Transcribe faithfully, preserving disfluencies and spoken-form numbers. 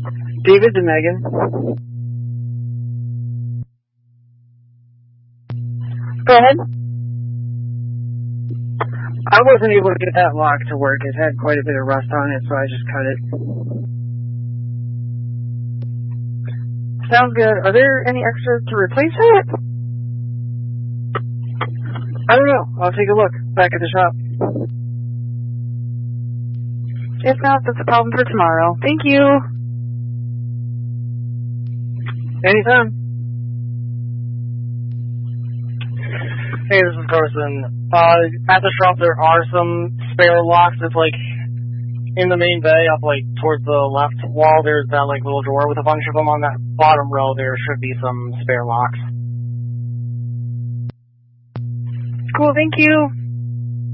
David and Megan. Go ahead. I wasn't able to get that lock to work. It had quite a bit of rust on it, so I just cut it. Sounds good. Are there any extras to replace it? I don't know. I'll take a look back at the shop. If not, that's a problem for tomorrow. Thank you. Anytime. Hey, this is Carson. Uh, at the shop there are some spare locks. It's like in the main bay up like towards the left wall. There's that like little drawer with a bunch of them. On that bottom row there should be some spare locks. Cool, thank you.